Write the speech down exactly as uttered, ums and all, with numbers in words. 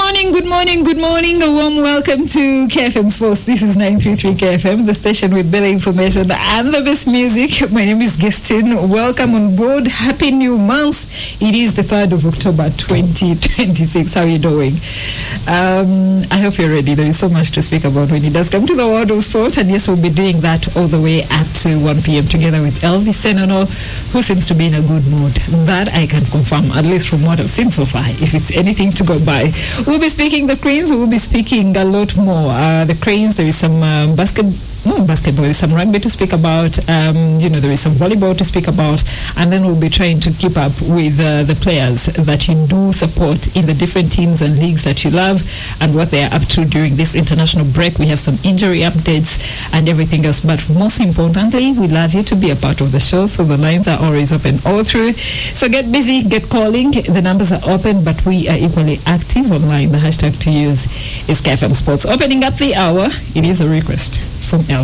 morning, good morning, good morning. A warm welcome to K F M Sports. This is nine three three K F M, the station with better information and the best music. My name is Gustin. Welcome on board. Happy new month. It is the third of October twenty twenty-six. How are you doing? Um, I hope you're ready. There is so much to speak about when it does come to the world of sport. And yes, we'll be doing that all the way up to one p.m. together with Elvis Senono, who seems to be in a good mood. That I can confirm, at least from what I've seen so far, if it's anything to go by. We'll be speaking the Cranes. We'll be speaking a lot more. Uh, the Cranes, there is some um, basketball. No, basketball. There's some rugby to speak about. Um, you know, there is some volleyball to speak about. And then we'll be trying to keep up with uh, the players that you do support in the different teams and leagues that you love and what they are up to during this international break. We have some injury updates and everything else. But most importantly, we love you to be a part of the show. So the lines are always open all through. So get busy, get calling. The numbers are open, but we are equally active online. The hashtag to use is K F M Sports. Opening up the hour, it is a request from El.